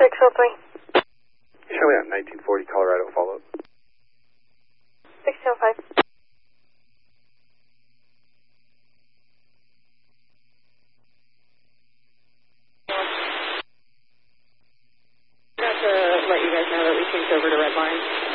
603. Show me that 1940 Colorado follow-up. 1605. Got to let you guys know that we changed over to red line.